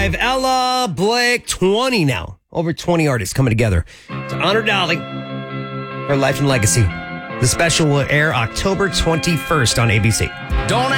25, Ella Blake, 20 now. Over 20 artists coming together to honor Dolly, her life and legacy. The special will air October 21st on ABC. Don't